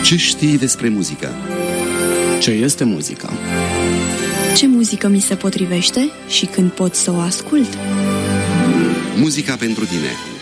Ce știi despre muzică? Ce este muzica? Ce muzică mi se potrivește și când pot să o ascult? Muzica pentru tine.